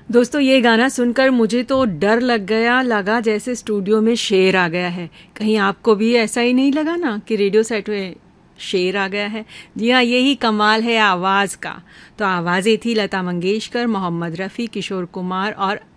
दोस्तों ये गाना सुनकर मुझे तो डर लग गया, लगा जैसे स्टूडियो में शेर आ गया है। कहीं आपको भी ऐसा ही नहीं लगा ना कि रेडियो सेट में शेर आ गया है? जी हाँ, यही कमाल है आवाज़ का। तो आवाज़ें थी लता मंगेशकर, मोहम्मद रफ़ी, किशोर कुमार और